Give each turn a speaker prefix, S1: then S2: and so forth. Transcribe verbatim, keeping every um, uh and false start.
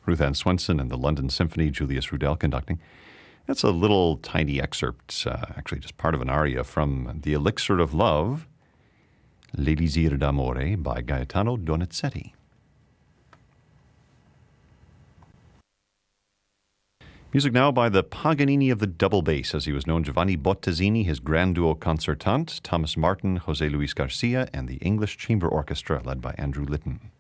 S1: Ruth Ann Swenson and the London Symphony, Julius Rudel conducting. That's a little tiny excerpt, uh, actually just part of an aria from The Elixir of Love, L'Elisir d'Amore by Gaetano Donizetti. Music now by the Paganini of the double bass, as he was known, Giovanni Bottesini, his Grand Duo Concertant, Thomas Martin, José Luis Garcia, and the English Chamber Orchestra led by Andrew Litton.